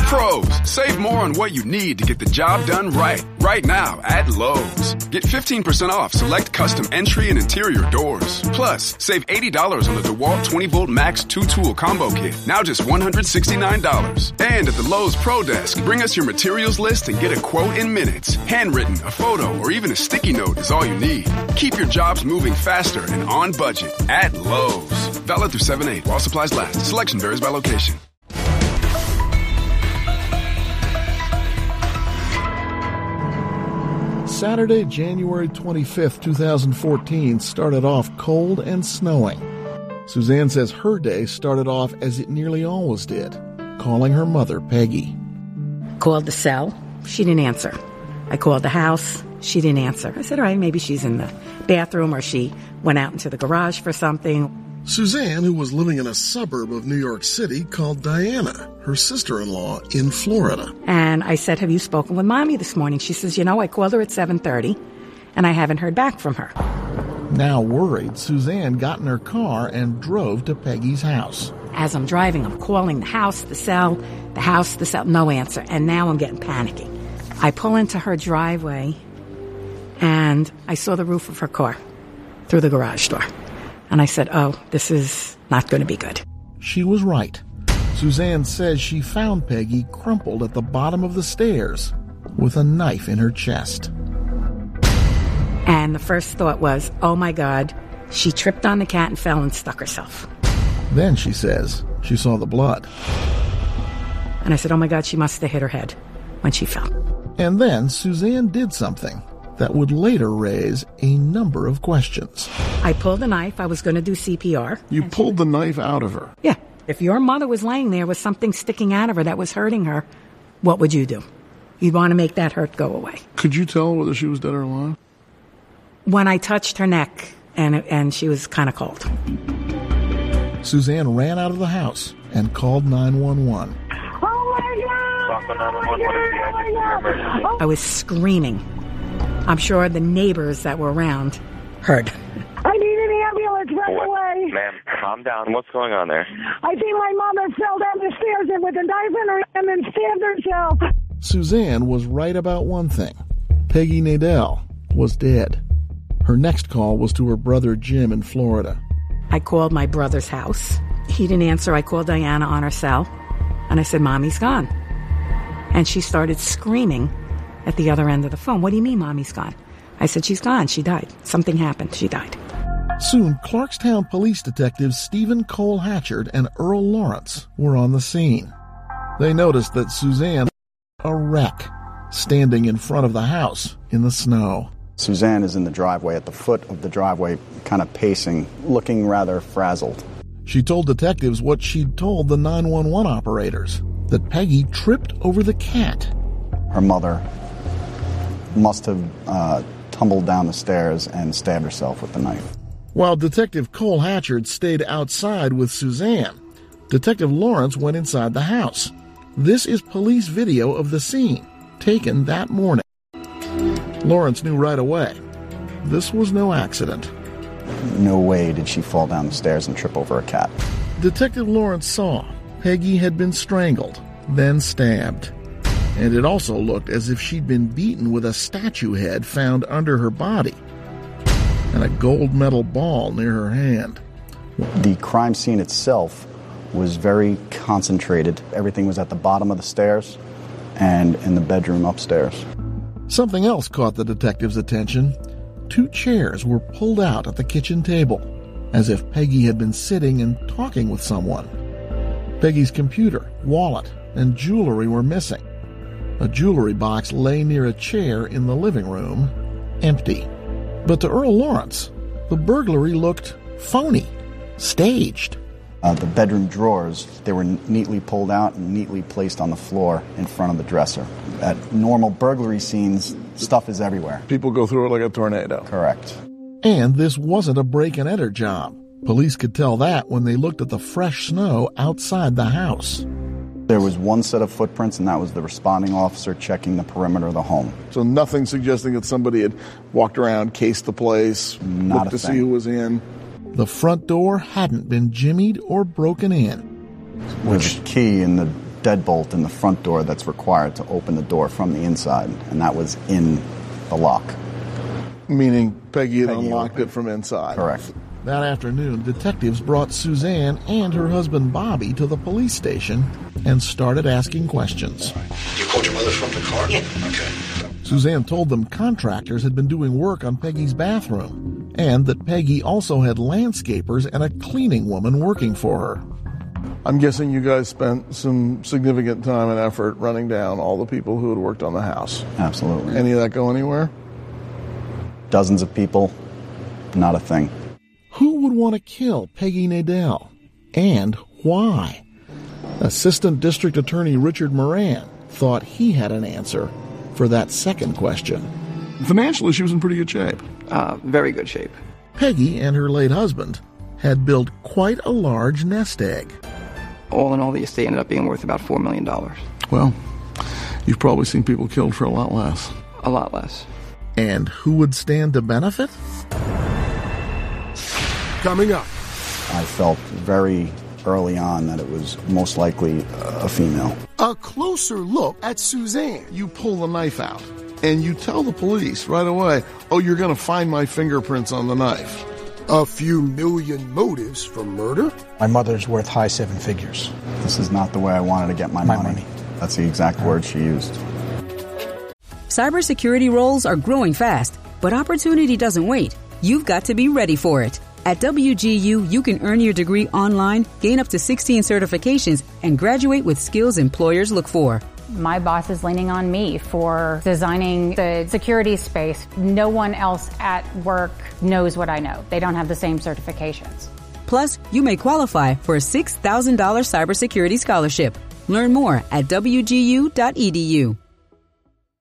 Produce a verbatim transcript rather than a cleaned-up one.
Pros, save more on what you need to get the job done right. Right now at Lowe's. Get fifteen percent off select custom entry and interior doors. Plus, save eighty dollars on the DeWalt twenty volt Max two tool combo kit. Now just one hundred sixty-nine dollars. And at the Lowe's Pro Desk, bring us your materials list and get a quote in minutes. Handwritten, a photo, or even a sticky note is all you need. Keep your jobs moving faster and on budget at Lowe's. Valid through seven eight while supplies last. Selection varies by location. Saturday, January twenty-fifth, twenty fourteen started off cold and snowing. Suzanne says her day started off as it nearly always did, calling her mother, Peggy. Called the cell. She didn't answer. I called the house. She didn't answer. I said, all right, maybe she's in the bathroom or she went out into the garage for something. Suzanne, who was living in a suburb of New York City, called Diana, her sister-in-law, in Florida. And I said, have you spoken with Mommy this morning? She says, you know, I called her at seven thirty, and I haven't heard back from her. Now worried, Suzanne got in her car and drove to Peggy's house. As I'm driving, I'm calling the house, the cell, the house, the cell, no answer. And now I'm getting panicky. I pull into her driveway, and I saw the roof of her car through the garage door. And I said, oh, this is not going to be good. She was right. Suzanne says she found Peggy crumpled at the bottom of the stairs with a knife in her chest. And the first thought was, oh my God, she tripped on the cat and fell and stuck herself. Then, she says, she saw the blood. And I said, oh my God, she must have hit her head when she fell. And then Suzanne did something that would later raise a number of questions. I pulled the knife. I was going to do C P R. You pulled the knife out of her? Yeah. If your mother was laying there with something sticking out of her that was hurting her, what would you do? You'd want to make that hurt go away. Could you tell whether she was dead or alive? When I touched her neck, and and she was kind of cold. Suzanne ran out of the house and called nine one one. Oh, my God! Oh, my God! I was screaming. I'm sure the neighbors that were around heard. I need an ambulance right what? away. Ma'am, calm down. What's going on there? I think my mother fell down the stairs and with a knife in her hand and stabbed herself. Suzanne was right about one thing. Peggy Nadell was dead. Her next call was to her brother Jim in Florida. I called my brother's house. He didn't answer. I called Diana on her cell, and I said, Mommy's gone. And she started screaming at the other end of the phone. What do you mean, Mommy's gone? I said, she's gone. She died. Something happened. She died. Soon, Clarkstown police detectives Stephen Cole Hatchard and Earl Lawrence were on the scene. They noticed that Suzanne, a wreck, standing in front of the house in the snow. Suzanne is in the driveway, at the foot of the driveway, kind of pacing, looking rather frazzled. She told detectives what she'd told the nine one one operators, that Peggy tripped over the cat. Her mother must have uh, tumbled down the stairs and stabbed herself with the knife. While Detective Cole Hatchard stayed outside with Suzanne, Detective Lawrence went inside the house. This is police video of the scene, taken that morning. Lawrence knew right away, this was no accident. No way did she fall down the stairs and trip over a cat. Detective Lawrence saw Peggy had been strangled, then stabbed. And it also looked as if she'd been beaten with a statue head found under her body and a gold metal ball near her hand. The crime scene itself was very concentrated. Everything was at the bottom of the stairs and in the bedroom upstairs. Something else caught the detective's attention. Two chairs were pulled out at the kitchen table, as if Peggy had been sitting and talking with someone. Peggy's computer, wallet, and jewelry were missing. A jewelry box lay near a chair in the living room, empty. But to Earl Lawrence, the burglary looked phony, staged. Uh, the bedroom drawers, they were neatly pulled out and neatly placed on the floor in front of the dresser. At normal burglary scenes, stuff is everywhere. People go through it like a tornado. Correct. And this wasn't a break-and-enter job. Police could tell that when they looked at the fresh snow outside the house. There was one set of footprints, and that was the responding officer checking the perimeter of the home. So nothing suggesting that somebody had walked around, cased the place, Not looked to thing. see who was in. The front door hadn't been jimmied or broken in. With a key in the deadbolt in the front door that's required to open the door from the inside, and that was in the lock. Meaning Peggy had Peggy unlocked opened. it from inside. Correct. That afternoon, detectives brought Suzanne and her husband Bobby to the police station and started asking questions. You called your mother from the car? Yeah. Okay. Suzanne told them contractors had been doing work on Peggy's bathroom and that Peggy also had landscapers and a cleaning woman working for her. I'm guessing you guys spent some significant time and effort running down all the people who had worked on the house. Absolutely. Any of that go anywhere? Dozens of people, not a thing. Who would want to kill Peggy Nadell? And why? Assistant District Attorney Richard Moran thought he had an answer for that second question. Financially, she was in pretty good shape. Uh, very good shape. Peggy and her late husband had built quite a large nest egg. All in all, the estate ended up being worth about four million dollars. Well, you've probably seen people killed for a lot less. A lot less. And who would stand to benefit? Coming up. I felt very early on that it was most likely a female. A closer look at Suzanne. You pull the knife out, and you tell the police right away, oh, you're going to find my fingerprints on the knife. A few million motives for murder. My mother's worth high seven figures. This is not the way I wanted to get my, My money. money. That's the exact word she used. Cybersecurity roles are growing fast, but opportunity doesn't wait. You've got to be ready for it. At W G U, you can earn your degree online, gain up to sixteen certifications, and graduate with skills employers look for. My boss is leaning on me for designing the security space. No one else at work knows what I know. They don't have the same certifications. Plus, you may qualify for a six thousand dollars cybersecurity scholarship. Learn more at W G U dot E D U.